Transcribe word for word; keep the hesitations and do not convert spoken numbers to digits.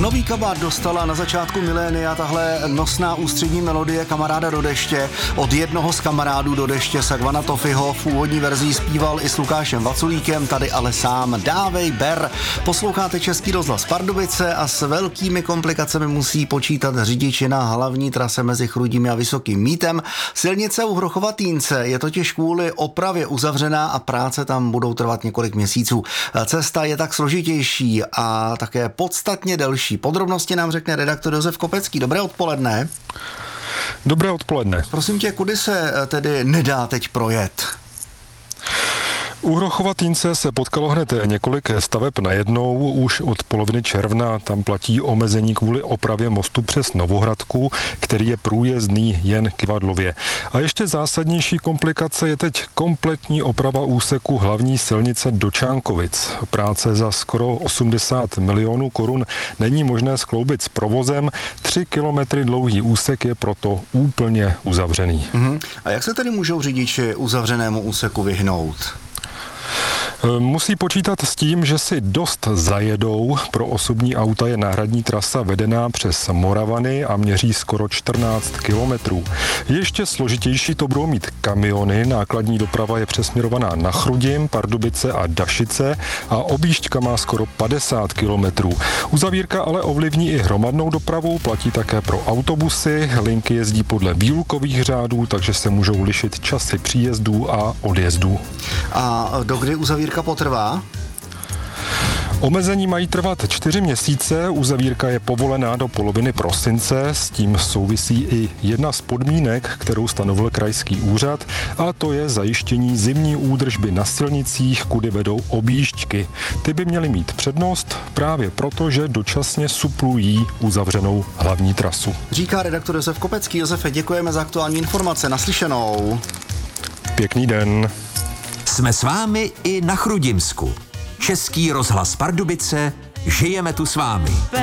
Nový kabát dostala na začátku milénia tahle nosná ústřední melodie Kamaráda do deště. Od jednoho z kamarádů do deště Sagvana Tofiho v úvodní verzi zpíval i s Lukášem Vaculíkem, tady ale sám. Dávej ber. Posloucháte Český rozhlas Pardubice a s velkými komplikacemi musí počítat řidiči na hlavní trase mezi Chrudimi a Vysokým Mítem. Silnice u Hrochova-Týnce je totiž kvůli opravě uzavřená a práce tam budou trvat několik měsíců. Cesta je tak složitější a také podstatně delší. Podrobnosti nám řekne redaktor Josef Kopecký. Dobré odpoledne. Dobré odpoledne. Prosím tě, kudy se tedy nedá teď projet? U Hrochova-Týnce se potkalo hned několik staveb najednou. Už od poloviny června tam platí omezení kvůli opravě mostu přes Novohradku, který je průjezdný jen kyvadlově. A ještě zásadnější komplikace je teď kompletní oprava úseku hlavní silnice do Čánkovic. Práce za skoro osmdesát milionů korun není možné skloubit s provozem. Tři kilometry dlouhý úsek je proto úplně uzavřený. Uhum. A jak se tedy můžou řidiči uzavřenému úseku vyhnout? Musí počítat s tím, že si dost zajedou. Pro osobní auta je náhradní trasa vedená přes Moravany a měří skoro čtrnáct kilometrů. Ještě složitější to budou mít kamiony. Nákladní doprava je přesměrovaná na Chrudim, Pardubice a Dašice a objížďka má skoro padesát kilometrů. Uzavírka ale ovlivní i hromadnou dopravu, platí také pro autobusy. Linky jezdí podle výlukových řádů, takže se můžou lišit časy příjezdů a odjezdů. A dokdy uzavírka potrvá? Omezení mají trvat čtyři měsíce, uzavírka je povolená do poloviny prosince, s tím souvisí i jedna z podmínek, kterou stanovil krajský úřad, a to je zajištění zimní údržby na silnicích, kudy vedou objížďky. Ty by měly mít přednost právě proto, že dočasně suplují uzavřenou hlavní trasu. Říká redaktor Josef Kopecký. Josefe, děkujeme za aktuální informace. Naslyšenou. Pěkný den. Jsme s vámi i na Chrudimsku. Český rozhlas Pardubice, žijeme tu s vámi.